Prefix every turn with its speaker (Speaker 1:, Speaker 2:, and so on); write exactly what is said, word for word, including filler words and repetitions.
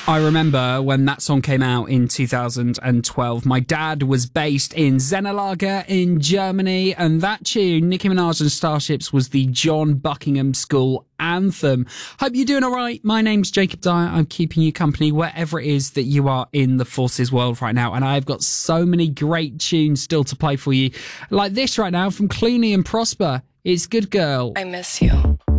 Speaker 1: I remember when that song came out in two thousand twelve, my dad was based in Zennerlager in Germany, and that tune, Nicki Minaj and Starships, was the John Buckingham School anthem. Hope you're doing all right. My name's Jacob Dyer. I'm keeping you company wherever it is that you are in the forces world right now, and I've got so many great tunes still to play for you, like this right now from Clooney and Prosper. It's Good Girl.
Speaker 2: I miss you.